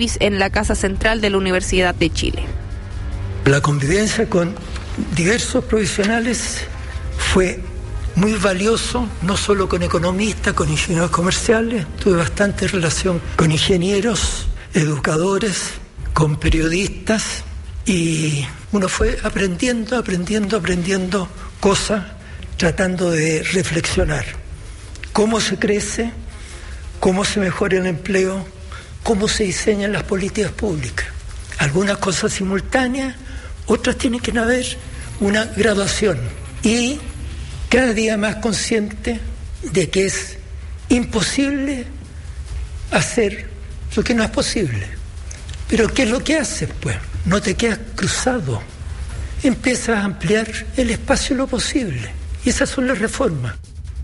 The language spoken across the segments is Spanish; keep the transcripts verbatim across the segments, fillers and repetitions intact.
en la Casa Central de la Universidad de Chile. La convivencia con diversos profesionales fue muy valioso, no solo con economistas, con ingenieros comerciales, tuve bastante relación con ingenieros, educadores, con periodistas, y uno fue aprendiendo, aprendiendo, aprendiendo cosas, tratando de reflexionar. ¿Cómo se crece? ¿Cómo se mejora el empleo? ¿Cómo se diseñan las políticas públicas? Algunas cosas simultáneas, otras tienen que haber una graduación. Y cada día más consciente de que es imposible hacer lo que no es posible. Pero ¿qué es lo que haces, pues? No te quedas cruzado. Empiezas a ampliar el espacio lo posible. Y esas son las reformas.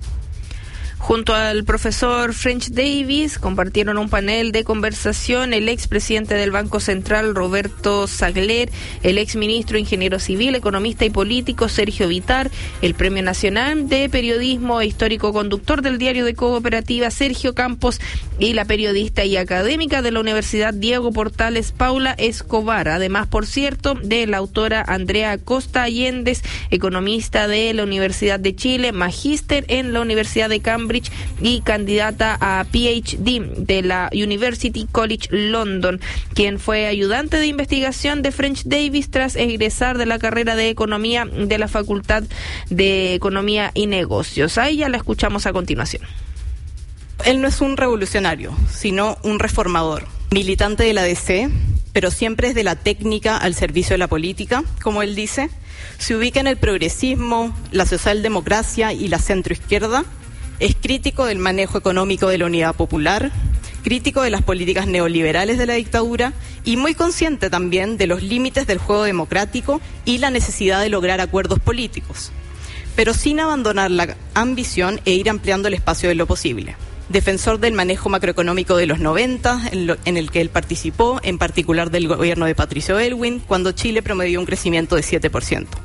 Junto al profesor French Davis compartieron un panel de conversación el expresidente del Banco Central, Roberto Sagler, el exministro ingeniero civil, economista y político, Sergio Vitar, el Premio Nacional de Periodismo e histórico conductor del Diario de Cooperativa, Sergio Campos, y la periodista y académica de la Universidad Diego Portales, Paula Escobar. Además, por cierto, de la autora Andrea Costa Allendez, economista de la Universidad de Chile, magíster en la Universidad de Cambridge y candidata a P H D de la University College London, quien fue ayudante de investigación de French Davis tras egresar de la carrera de Economía de la Facultad de Economía y Negocios. A ella la escuchamos a continuación. Él no es un revolucionario, sino un reformador, militante de la D C, pero siempre es de la técnica al servicio de la política, como él dice. Se ubica en el progresismo, la socialdemocracia y la centroizquierda. Es crítico del manejo económico de la Unidad Popular, crítico de las políticas neoliberales de la dictadura y muy consciente también de los límites del juego democrático y la necesidad de lograr acuerdos políticos, pero sin abandonar la ambición e ir ampliando el espacio de lo posible. Defensor del manejo macroeconómico de los noventa, en, lo, en el que él participó, en particular del gobierno de Patricio Aylwin, cuando Chile promedió un crecimiento de siete por ciento.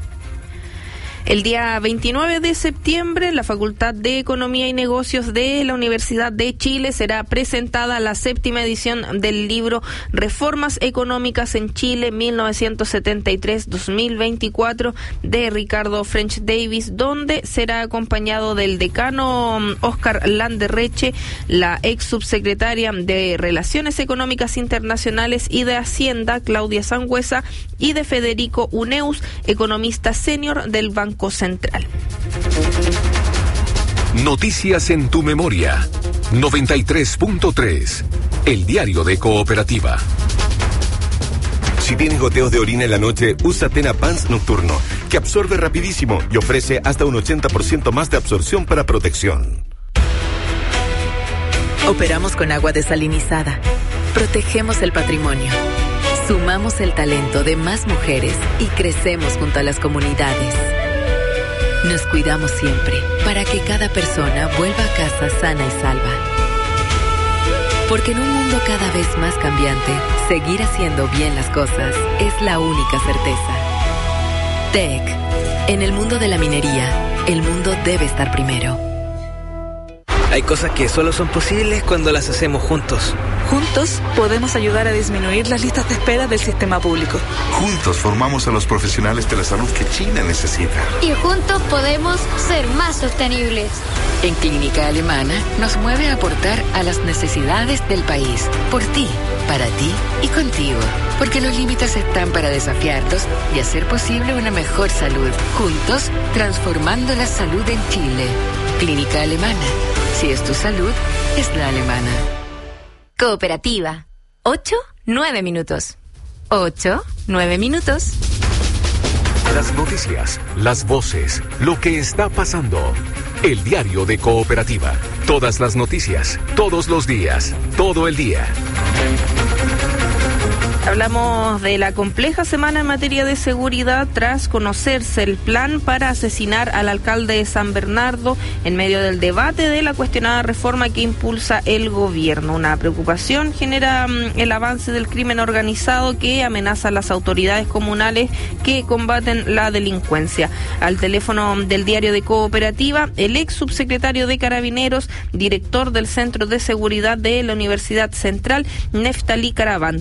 El día veintinueve de septiembre, la Facultad de Economía y Negocios de la Universidad de Chile será presentada la séptima edición del libro Reformas Económicas en Chile mil novecientos setenta y tres a dos mil veinticuatro de Ricardo French Davis, donde será acompañado del decano Oscar Landerreche, la ex subsecretaria de Relaciones Económicas Internacionales y de Hacienda, Claudia Sangüesa, y de Federico Uneus, economista senior del Banco Central. Noticias en tu memoria. noventa y tres punto tres. El diario de Cooperativa. Si tienes goteos de orina en la noche, usa Tena Pants Nocturno, que absorbe rapidísimo y ofrece hasta un ochenta por ciento más de absorción para protección. Operamos con agua desalinizada. Protegemos el patrimonio. Sumamos el talento de más mujeres y crecemos junto a las comunidades. Nos cuidamos siempre para que cada persona vuelva a casa sana y salva. Porque en un mundo cada vez más cambiante, seguir haciendo bien las cosas es la única certeza. T E C. En el mundo de la minería, el mundo debe estar primero. Hay cosas que solo son posibles cuando las hacemos juntos. Juntos podemos ayudar a disminuir las listas de espera del sistema público. Juntos formamos a los profesionales de la salud que China necesita. Y juntos podemos ser más sostenibles. En Clínica Alemana nos mueve a aportar a las necesidades del país. Por ti, para ti y contigo. Porque los límites están para desafiarlos y hacer posible una mejor salud. Juntos, transformando la salud en Chile. Clínica Alemana. Si es tu salud, es la alemana. Cooperativa. Ocho, nueve minutos. Ocho, nueve minutos. Las noticias, las voces, lo que está pasando. El diario de Cooperativa. Todas las noticias, todos los días, todo el día. Hablamos de la compleja semana en materia de seguridad tras conocerse el plan para asesinar al alcalde de San Bernardo en medio del debate de la cuestionada reforma que impulsa el gobierno. Una preocupación genera um, el avance del crimen organizado que amenaza a las autoridades comunales que combaten la delincuencia. Al teléfono del diario de Cooperativa, el ex subsecretario de Carabineros, director del Centro de Seguridad de la Universidad Central, Neftalí Caraván.